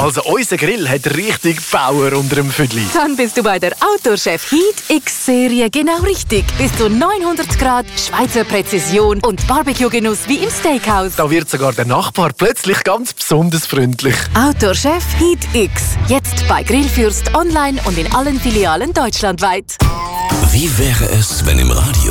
Also unser Grill hat richtig Power unter dem Füdli. Dann bist du bei der Outdoor-Chef Heat X-Serie genau richtig. Bis zu 900 Grad, Schweizer Präzision und Barbecue-Genuss wie im Steakhouse. Da wird sogar der Nachbar plötzlich ganz besonders freundlich. Outdoor-Chef Heat X. Jetzt bei Grillfürst online und in allen Filialen deutschlandweit. Wie wäre es, wenn im Radio